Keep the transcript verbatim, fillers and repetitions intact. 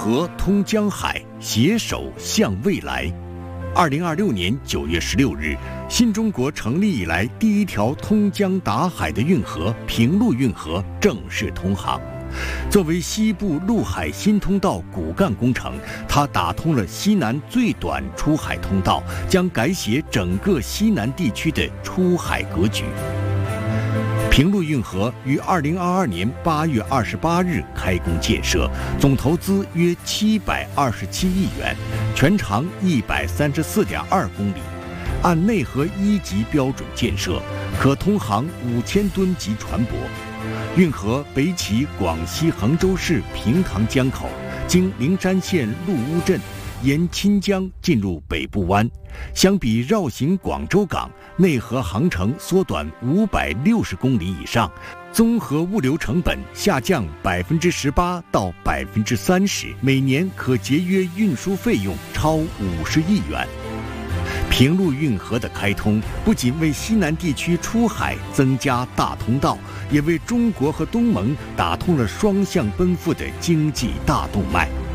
河通江海，携手向未来。二零二六年九月十六日，新中国成立以来第一条通江达海的运河平陆运河正式通航。作为西部陆海新通道骨干工程，它打通了西南最短出海通道，将改写整个西南地区的出海格局。平陆运河于二零二二年八月二十八日开工建设，总投资约七百二十七亿元，全长一百三十四点二公里，按内河一级标准建设，可通航五千吨级船舶。运河北起广西衡州市平塘江口，经灵山县陆乌镇，沿钦江进入北部湾。相比绕行广州港，内河航程缩短五百六十公里以上，综合物流成本下降百分之十八到百分之三十，每年可节约运输费用超五十亿元。平陆运河的开通不仅为西南地区出海增加大通道，也为中国和东盟打通了双向奔赴的经济大动脉。